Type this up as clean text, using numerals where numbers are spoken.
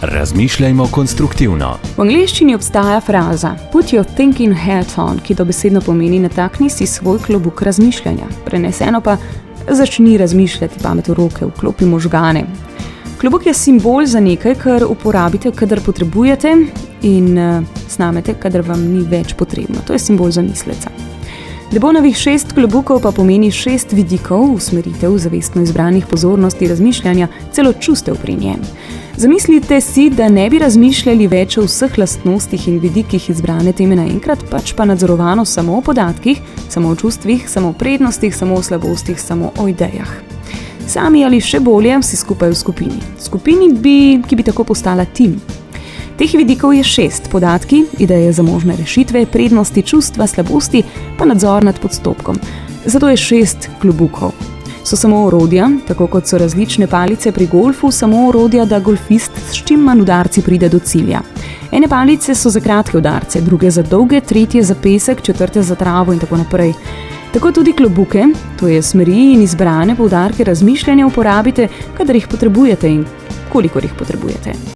Razmišljajmo konstruktivno. V angleščini obstaja fraza Put your thinking hat on, ki dobesedno pomeni natakni si svoj klobuk razmišljanja. Preneseno pa začni razmišljati, pamet v roke, vklopi možgane. Klobuk je simbol za nekaj, kar uporabite, kadar potrebujete in snamete, kadar vam ni več potrebno. To je simbol za misleca. Debonovih 6 klobukov pa pomeni 6 vidikov, usmeritev, zavestno izbranih pozornosti, razmišljanja, celo čustev pri njem. Zamislite si, da ne bi razmišljali več o vseh lastnostih in vidikih izbrane teme naenkrat, pač pa nadzorovano samo o podatkih, samo o čustvih, samo o prednostih, samo o slabostih, samo o idejah. Sami ali še bolje, vsi skupaj v skupini. Skupini, ki bi tako postala tim. Teh vidikov je 6, podatki, ideje za možne rešitve, prednosti, čustva, slabosti, pa nadzor nad postopkom. Zato je 6 klobukov. So samo orodja, tako kot so različne palice pri golfu, samo orodja, da golfist s čim manj udarci pride do cilja. Ene palice so za kratke udarce, druge za dolge, tretje za pesek, četrte za travo in tako naprej. Tako tudi klobuke, to je smeri in izbrane poudarke razmišljanja uporabite, kadar jih potrebujete in kolikor jih potrebujete.